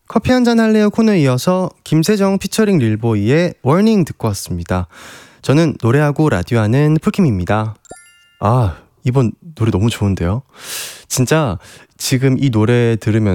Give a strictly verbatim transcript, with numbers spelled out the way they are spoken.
커피 한잔 할래요 코너에 이어서 김세정 피처링 릴보이의 워닝 듣고 왔습니다. 저는 노래하고 라디오 하는 풀킴입니다. 아, 이번 노래 너무 좋은데요? 진짜 지금 이 노래 들으면